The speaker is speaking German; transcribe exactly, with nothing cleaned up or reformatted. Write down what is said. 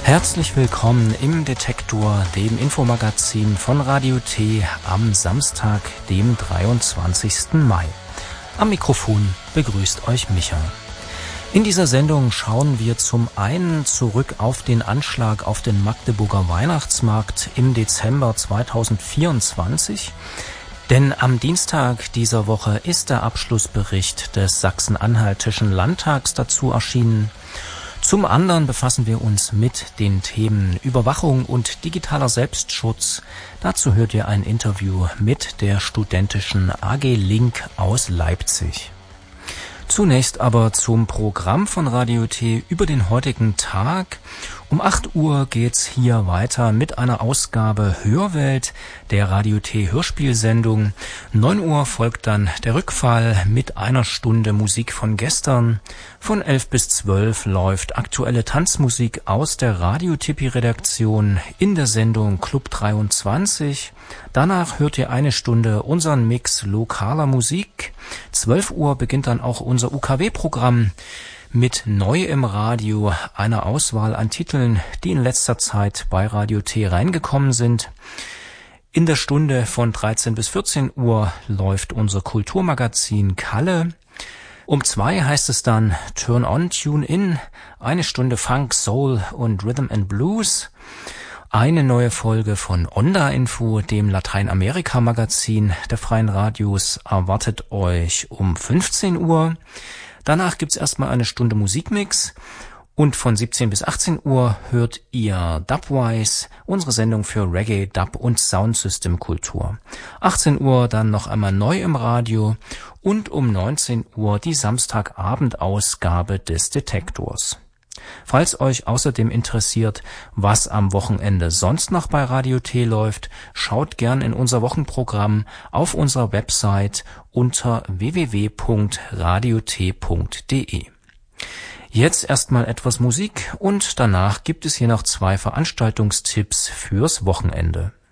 Herzlich willkommen im Detektor, dem Infomagazin von Radio T am Samstag, dem dreiundzwanzigsten Mai. Am Mikrofon begrüßt euch Micha. In dieser Sendung schauen wir zum einen zurück auf den Anschlag auf den Magdeburger Weihnachtsmarkt im Dezember zweitausendvierundzwanzig. Denn am Dienstag dieser Woche ist der Abschlussbericht des Sachsen-Anhaltischen Landtags dazu erschienen. Zum anderen befassen wir uns mit den Themen Überwachung und digitaler Selbstschutz. Dazu hört ihr ein Interview mit der studentischen A G Link aus Leipzig. Zunächst aber zum Programm von Radio T über den heutigen Tag. Um acht Uhr geht's hier weiter mit einer Ausgabe Hörwelt der Radio T Hörspielsendung. neun Uhr folgt dann der Rückfall mit einer Stunde Musik von gestern. Von elf bis zwölf läuft aktuelle Tanzmusik aus der Radio Tippi Redaktion in der Sendung Club dreiundzwanzig. Danach hört ihr eine Stunde unseren Mix lokaler Musik. zwölf Uhr beginnt dann auch unser U K W-Programm mit Neu im Radio, einer Auswahl an Titeln, die in letzter Zeit bei Radio T reingekommen sind. In der Stunde von dreizehn bis vierzehn Uhr läuft unser Kulturmagazin Kalle. Um zwei heißt es dann Turn on, Tune in, eine Stunde Funk, Soul und Rhythm and Blues. Eine neue Folge von Onda Info, dem Lateinamerika-Magazin der Freien Radios, erwartet euch um fünfzehn Uhr. Danach gibt's erstmal eine Stunde Musikmix und von siebzehn bis achtzehn Uhr hört ihr Dubwise, unsere Sendung für Reggae, Dub und Soundsystem-Kultur. achtzehn Uhr dann noch einmal Neu im Radio und um neunzehn Uhr die Samstagabendausgabe des Detektors. Falls euch außerdem interessiert, was am Wochenende sonst noch bei Radio T läuft, schaut gern in unser Wochenprogramm auf unserer Website unter w w w punkt radio t punkt d e. Jetzt erstmal etwas Musik und danach gibt es hier noch zwei Veranstaltungstipps fürs Wochenende.